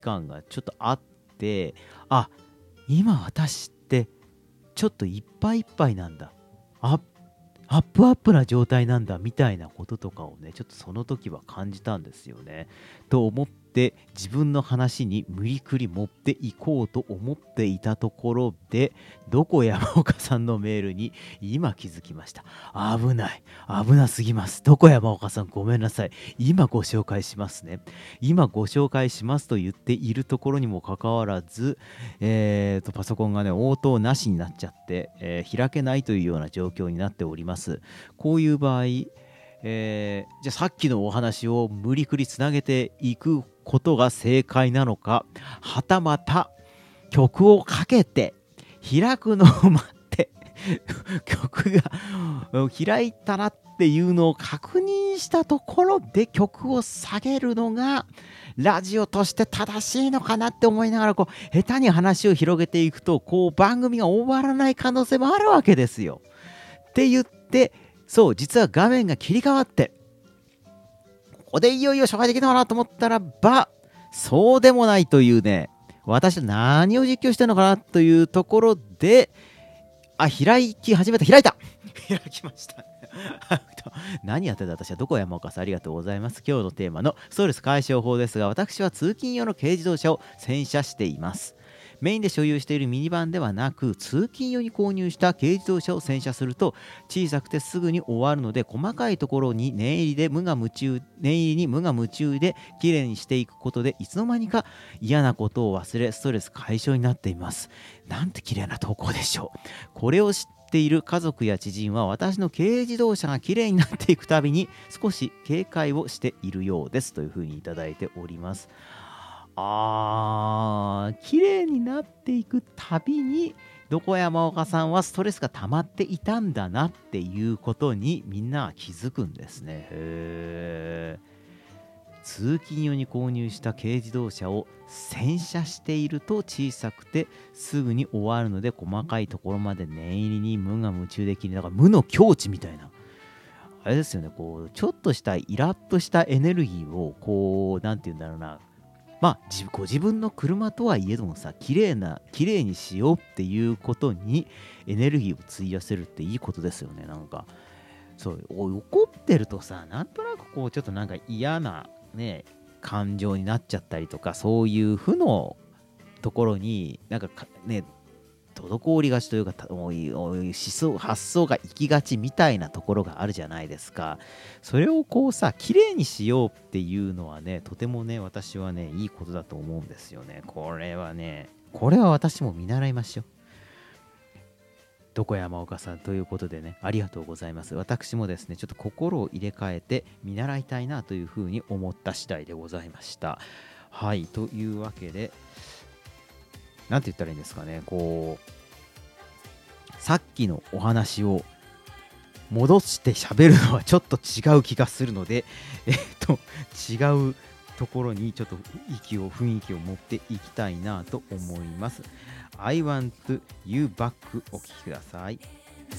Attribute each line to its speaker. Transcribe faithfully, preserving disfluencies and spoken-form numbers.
Speaker 1: 感がちょっとあって、あ、今私ってちょっといっぱいいっぱいなんだ。あ、アップアップな状態なんだみたいなこととかをね、ちょっとその時は感じたんですよね。と思って自分の話に無理くり持っていこうと思っていたところで、どこ山岡さんのメールに今気づきました。危ない。危なすぎます。どこ山岡さんごめんなさい。今ご紹介しますね。今ご紹介しますと言っているところにもかかわらず、えーと、パソコンがね、応答なしになっちゃって、えー開けないというような状況になっております。こういう場合、えーじゃあさっきのお話を無理くりつなげていくことが正解なのか、はたまた曲をかけて開くのを待って曲が開いたなっていうのを確認したところで曲を下げるのがラジオとして正しいのかなって思いながら、こう下手に話を広げていくと、こう番組が終わらない可能性もあるわけですよ。って言って、そう実は画面が切り替わって、ここでいよいよ紹介できるのかなと思ったらば、そうでもないというね、私は何を実況してるのかなというところで、あ、開き始めた、開いた開きました何やってた私は。どこ山岡さん、ありがとうございます。今日のテーマのストレス解消法ですが、私は通勤用の軽自動車を洗車しています。メインで所有しているミニバンではなく、通勤用に購入した軽自動車を洗車すると小さくてすぐに終わるので、細かいところに念入りで無我夢中念入りに無我夢中できれいにしていくことで、いつの間にか嫌なことを忘れ、ストレス解消になっています。なんて綺麗な投稿でしょう。これを知っている家族や知人は、私の軽自動車が綺麗になっていくたびに少し警戒をしているようですというふうにいただいております。あー、綺麗になっていくたびにどこ山岡さんはストレスが溜まっていたんだなっていうことにみんなは気づくんですね。へー。通勤用に購入した軽自動車を洗車していると小さくてすぐに終わるので、細かいところまで念入りに無我夢中できる。だから無の境地みたいな、あれですよね。こうちょっとしたイラッとしたエネルギーをこうなんて言うんだろうな、まあ自ご自分の車とはいえどもさ、綺麗な綺麗にしようっていうことにエネルギーを費やせるっていいことですよね。なんかそう怒ってるとさ、なんとなくこうちょっとなんか嫌なね感情になっちゃったりとか、そういう負のところになんかかね滞りがちというか、おいおい思想発想が行きがちみたいなところがあるじゃないですか。それをこうさ、綺麗にしようっていうのはね、とてもね私はねいいことだと思うんですよね。これはね、これは私も見習いましょう。どこ山岡さんということでね、ありがとうございます。私もですね、ちょっと心を入れ替えて見習いたいなというふうに思った次第でございました。はい、というわけで、なんて言ったらいいんですかね、こう、さっきのお話を戻して喋るのはちょっと違う気がするので、えっと、違うところにちょっと息を、雰囲気を持っていきたいなと思います。I want you back お聞きください。